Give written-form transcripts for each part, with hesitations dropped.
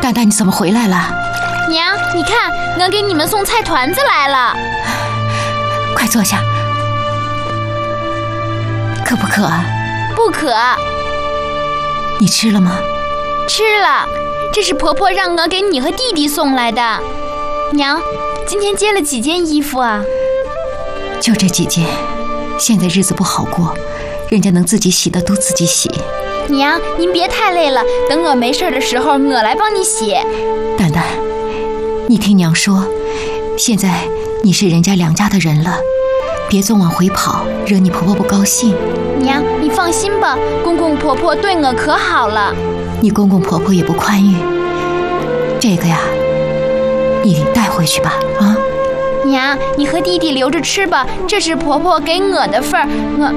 蛋蛋，你怎么回来了？ 娘，你看，我给你们送菜团子来了。 快坐下。渴不渴啊？ 不渴。 你吃了吗？ 吃了，这是婆婆让我给你和弟弟送来的。娘，今天接了几件衣服啊？ 就这几件。现在日子不好过，人家能自己洗的都自己洗。 娘，您别太累了，等我没事的时候，我来帮你洗。 蛋蛋，你听娘说，现在你是人家梁家的人了，别总往回跑，惹你婆婆不高兴。 娘，你放心吧，公公婆婆对我可好了。 你公公婆婆也不宽裕，这个呀，你带回去吧，啊。 娘，你和弟弟留着吃吧，这是婆婆给我的份儿，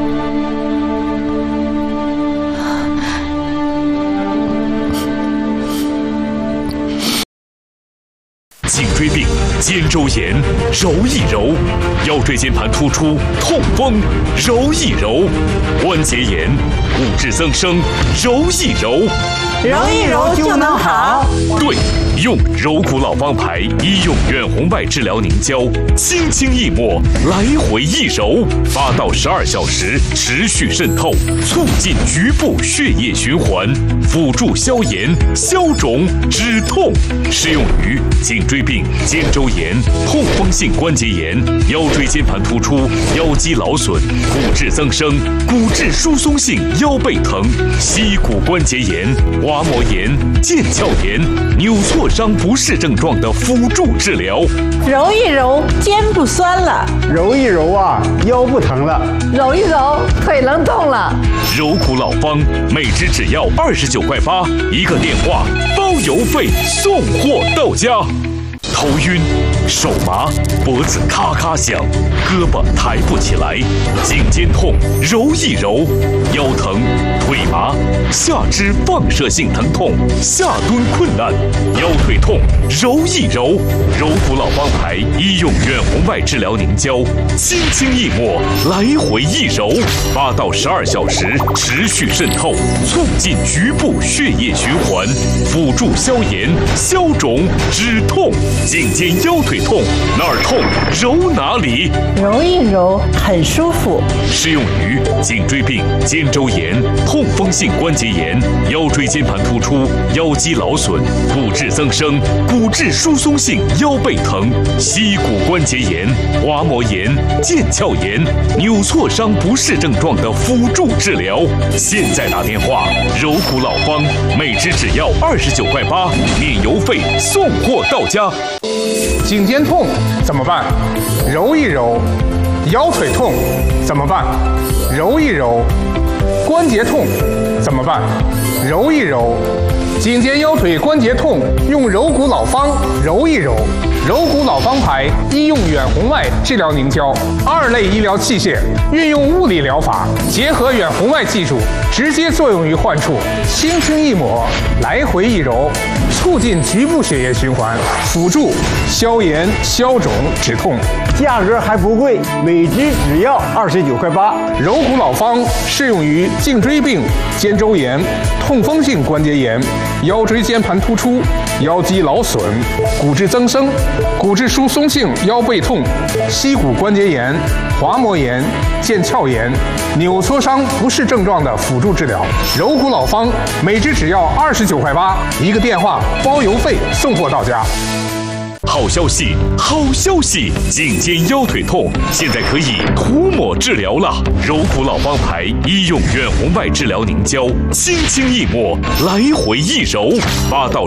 颈椎病、肩周炎，揉一揉；腰椎间盘突出、痛风，揉一揉；关节炎、骨质增生，揉一揉。 揉一揉就能好。 对，用柔骨老方牌医用远红外治疗凝胶，轻轻一抹，来回一揉，8到12小时持续渗透，促进局部血液循环，辅助消炎、消肿、止痛。适用于颈椎病、肩周炎、痛风性关节炎、腰椎间盘突出、腰肌劳损、骨质增生、骨质疏松性腰背疼、膝骨关节炎、滑膜炎、腱鞘炎、扭挫伤不适症状的辅助治疗。 揉一揉，肩不酸了； 揉一揉啊，腰不疼了； 揉一揉，腿能动了。 柔骨老方，每支只要29.8块，一个电话包邮费，送货到家。头晕、手麻、脖子咔咔响、胳膊抬不起来、颈肩痛，揉一揉；腰疼、腿麻、下肢放射性疼痛、下蹲困难、腰腿痛，揉一揉。柔骨老方牌医用远红外治疗凝胶，轻轻一抹，来回一揉，8到12小时持续渗透，促进局部血液循环，辅助消炎、消肿、止痛。颈肩腰腿痛，哪儿痛揉哪里， 揉一揉很舒服。 适用于颈椎病、肩周炎、痛风性关节炎、腰椎间盘突出、腰肌劳损、骨质增生、骨质疏松性腰背疼、膝骨关节炎、滑膜炎、腱鞘炎、扭挫伤不适症状的辅助治疗。现在打电话，柔骨老方，每支只要29.8块，免邮费，送货到家。 颈肩痛怎么办？揉一揉。腰腿痛怎么办？揉一揉。关节痛怎么办？揉一揉。颈肩腰腿关节痛用柔骨老方揉一揉。柔骨老方牌医用远红外治疗凝胶，2类医疗器械，运用物理疗法，结合远红外技术，直接作用于患处，轻轻一抹，来回一揉，促进局部血液循环，辅助消炎、消肿、止痛。 价格还不贵，每支只要29.8块。 柔骨老方适用于颈椎病、肩周炎、痛风性关节炎、腰椎间盘突出、腰肌劳损、骨质增生、骨质疏松性腰背痛、膝骨关节炎、滑膜炎、腱鞘炎、扭挫伤不适症状的辅助治疗。柔骨老方每支只要29.8块，一个电话包邮费，送货到家。 好消息，好消息！颈肩腰腿痛现在可以涂抹治疗了。柔骨老方牌医用远红外治疗凝胶，轻轻一抹，来回一揉，8到